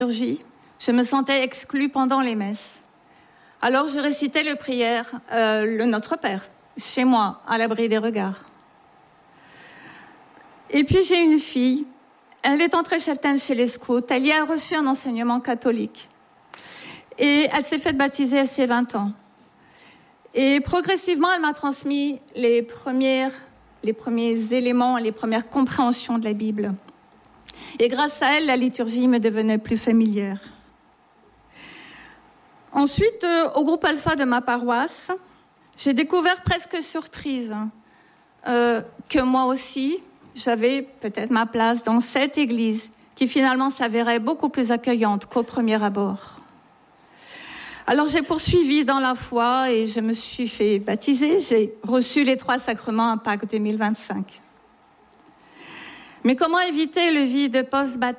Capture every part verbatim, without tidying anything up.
Je me sentais exclue pendant les messes. Alors je récitais le prière, euh, le Notre Père, chez moi, à l'abri des regards. Et puis j'ai une fille, elle est entrée cheptaine chez les scouts, elle y a reçu un enseignement catholique. Et elle s'est faite baptiser à ses vingt ans. Et progressivement, elle m'a transmis les, premières, les premiers éléments, les premières compréhensions de la Bible. Et grâce à elle, la liturgie me devenait plus familière. Ensuite, euh, au groupe Alpha de ma paroisse, j'ai découvert presque surprise euh, que moi aussi, j'avais peut-être ma place dans cette église qui finalement s'avérait beaucoup plus accueillante qu'au premier abord. Alors j'ai poursuivi dans la foi et je me suis fait baptiser. J'ai reçu les trois sacrements à Pâques deux mille vingt-cinq. Mais comment éviter le vide post-baptême ?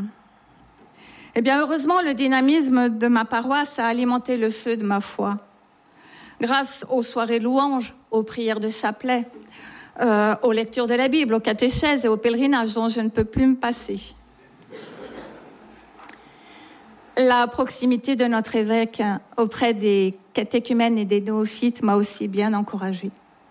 Eh bien, heureusement, le dynamisme de ma paroisse a alimenté le feu de ma foi. Grâce aux soirées louanges, aux prières de chapelet, euh, aux lectures de la Bible, aux catéchèses et aux pèlerinages dont je ne peux plus me passer. La proximité de notre évêque auprès des catéchumènes et des néophytes m'a aussi bien encouragée.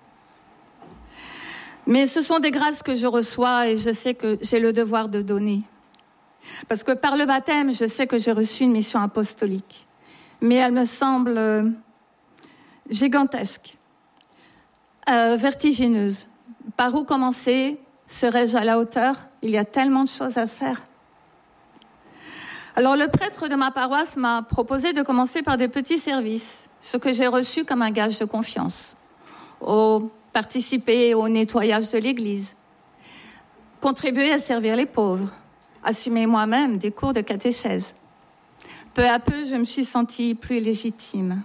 Mais ce sont des grâces que je reçois et je sais que j'ai le devoir de donner. Parce que par le baptême, je sais que j'ai reçu une mission apostolique. Mais elle me semble euh, gigantesque, euh, vertigineuse. Par où commencer ? Serais-je à la hauteur ? Il y a tellement de choses à faire. Alors le prêtre de ma paroisse m'a proposé de commencer par des petits services, ce que j'ai reçu comme un gage de confiance. Au participer au nettoyage de l'église, contribuer à servir les pauvres, assumer moi-même des cours de catéchèse. Peu à peu, je me suis sentie plus légitime.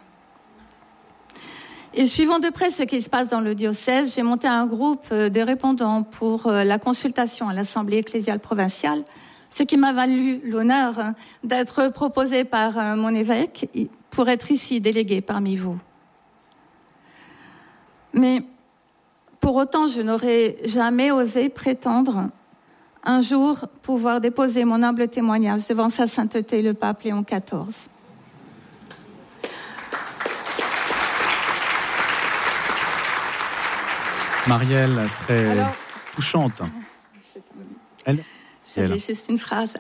Et suivant de près ce qui se passe dans le diocèse, j'ai monté un groupe de répondants pour la consultation à l'Assemblée ecclésiale provinciale, ce qui m'a valu l'honneur d'être proposé par mon évêque pour être ici délégué parmi vous. Mais pour autant, je n'aurais jamais osé prétendre un jour pouvoir déposer mon humble témoignage devant sa sainteté le pape Léon quatorze. Marielle, très Alors, touchante. Elle J'avais juste une phrase.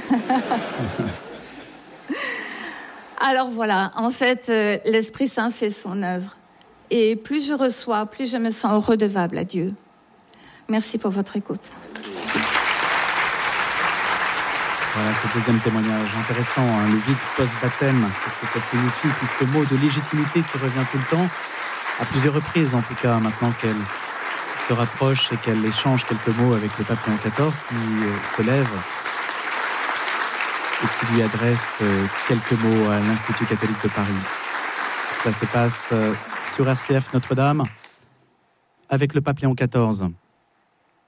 Alors voilà, en fait, euh, l'Esprit Saint fait son œuvre. Et plus je reçois, plus je me sens redevable à Dieu. Merci pour votre écoute. Voilà ce deuxième témoignage intéressant, hein, le vide post-baptême. Qu'est-ce que ça signifie ? Puis ce mot de légitimité qui revient tout le temps, à plusieurs reprises en tout cas, maintenant qu'elle se rapproche et qu'elle échange quelques mots avec le pape Léon quatorze qui euh, se lève et qui lui adresse euh, quelques mots à l'Institut catholique de Paris. Cela se passe euh, sur R C F Notre-Dame avec le pape Léon quatorze.